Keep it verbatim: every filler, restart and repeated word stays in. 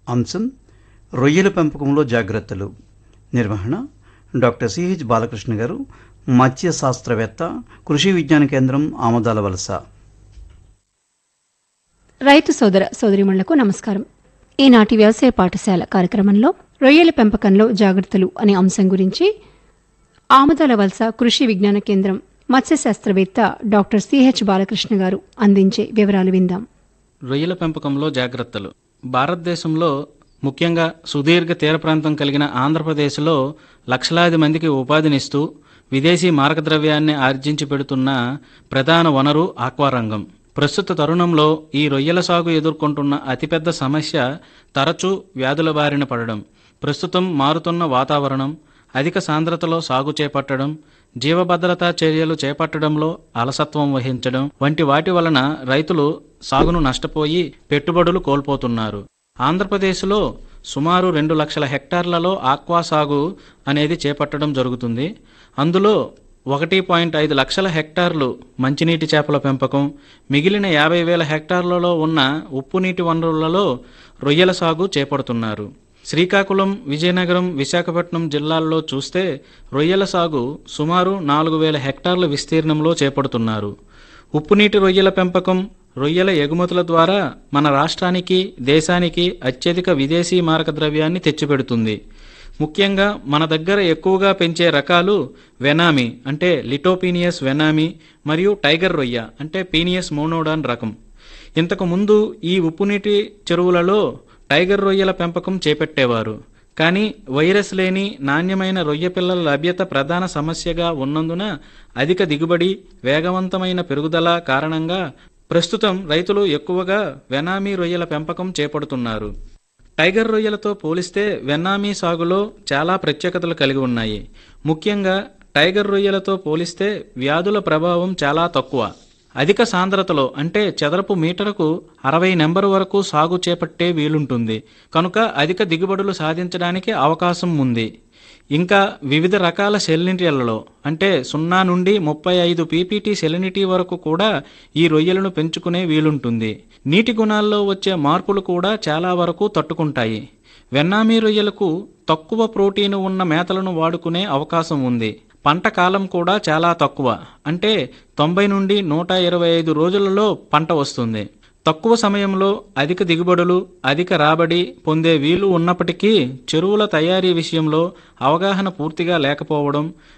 అంశం రొయ్యల పెంపకంలో జాగ్రత్తలు. నిర్వహణ డాక్టర్ సిహెచ్ బాలకృష్ణ గారు, మత్స్య శాస్త్రవేత్త, కృషి విజ్ఞాన కేంద్రం, ఆమదాల వలస. రైతు సోదర సోదరిమణులకు నమస్కారం. ఈనాటి వ్యవసాయ పాఠశాల కార్యక్రమంలో రొయ్యల పెంపకంలో జాగ్రత్తలు అనే అంశం గురించి ఆమదాల వలస కృషి విజ్ఞాన కేంద్రం మత్స్య శాస్త్రవేత్త డాక్టర్ సిహెచ్ బాలకృష్ణ గారు అందించే వివరాలు విందాం. రొయ్యల పెంపకంలో జాగ్రత్తలు. భారతదేశంలో ముఖ్యంగా సుదీర్ఘ తీర ప్రాంతం కలిగిన ఆంధ్రప్రదేశ్లో లక్షలాది మందికి ఉపాధినిస్తూ విదేశీ మార్గద్రవ్యాన్ని ఆర్జించి పెడుతున్న ప్రధాన వనరు ఆక్వారంగం. ప్రస్తుత తరుణంలో ఈ రొయ్యల సాగు ఎదుర్కొంటున్న అతిపెద్ద సమస్య తరచూ వ్యాధుల బారిన పడడం, ప్రస్తుతం మారుతున్న వాతావరణం, అధిక సాంద్రతలో సాగు చేపట్టడం, జీవభద్రతా చర్యలు చేపట్టడంలో అలసత్వం వహించడం వంటి వాటి వలన రైతులు సాగును నష్టపోయి పెట్టుబడులు కోల్పోతున్నారు. ఆంధ్రప్రదేశ్లో సుమారు రెండు లక్షల హెక్టార్లలో ఆక్వా సాగు అనేది చేపట్టడం జరుగుతుంది. అందులో ఒకటి పాయింట్ ఐదు లక్షల హెక్టార్లు మంచినీటి చేపల పెంపకం, మిగిలిన యాభై వేల హెక్టార్లలో ఉన్న ఉప్పు నీటి వనరులలో రొయ్యల సాగు చేపడుతున్నారు. శ్రీకాకుళం, విజయనగరం, విశాఖపట్నం జిల్లాల్లో చూస్తే రొయ్యల సాగు సుమారు నాలుగు వేల హెక్టార్ల విస్తీర్ణంలో చేపడుతున్నారు. ఉప్పునీటి రొయ్యల పెంపకం రొయ్యల ఎగుమతుల ద్వారా మన రాష్ట్రానికి, దేశానికి అత్యధిక విదేశీ మారక ద్రవ్యాన్ని తెచ్చిపెడుతుంది. ముఖ్యంగా మన దగ్గర ఎక్కువగా పెంచే రకాలు వెనామి అంటే లిటోపీనియస్ వెనామి మరియు టైగర్ రొయ్య అంటే పీనియస్ మోనోడాన్ రకం. ఇంతకు ముందు ఈ ఉప్పునీటి చెరువులలో టైగర్ రొయ్యల పెంపకం చేపట్టేవారు. కానీ వైరస్ లేని నాణ్యమైన రొయ్య పిల్లల లభ్యత ప్రధాన సమస్యగా ఉన్నందున అధిక దిగుబడి, వేగవంతమైన పెరుగుదల కారణంగా ప్రస్తుతం రైతులు ఎక్కువగా వెనామీ రొయ్యల పెంపకం చేపడుతున్నారు. టైగర్ రొయ్యలతో పోలిస్తే వెన్నామీ సాగులో చాలా ప్రత్యేకతలు కలిగి ఉన్నాయి. ముఖ్యంగా టైగర్ రొయ్యలతో పోలిస్తే వ్యాధుల ప్రభావం చాలా తక్కువ. అధిక సాంద్రతలో అంటే చదరపు మీటరుకు అరవై నెంబరు వరకు సాగు చేపట్టే వీలుంటుంది కనుక అధిక దిగుబడులు సాధించడానికి అవకాశం ఉంది. ఇంకా వివిధ రకాల సెలినిటీలలో అంటే సున్నా నుండి ముప్పై ఐదు పీపీటీ సెలినిటీ వరకు కూడా ఈ రొయ్యలను పెంచుకునే వీలుంటుంది. నీటి గుణాల్లో వచ్చే మార్పులు కూడా చాలా వరకు తట్టుకుంటాయి. వెన్నామీ రొయ్యలకు తక్కువ ప్రోటీను ఉన్న మేతలను వాడుకునే అవకాశం ఉంది. పంట కాలం కూడా చాలా తక్కువ అంటే తొంభై నుండి నూట ఇరవై ఐదు రోజులలో పంట వస్తుంది. తక్కువ సమయంలో అధిక దిగుబడులు, అధిక రాబడి పొందే వీలు ఉన్నప్పటికీ చెరువుల తయారీ విషయంలో అవగాహన పూర్తిగా లేకపోవడం,